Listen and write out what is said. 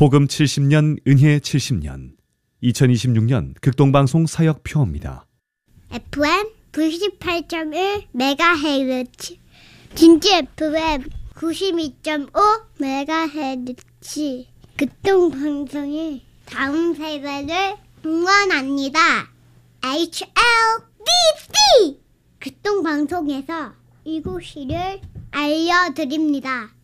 복음 70년 은혜 70년 2026년 극동방송 사역표입니다. FM 98.1 메가헤르츠 진주 FM 92.5 메가헤르츠 극동방송이 다음 세대를 응원합니다. HLDC 극동방송에서 이곳을 알려드립니다.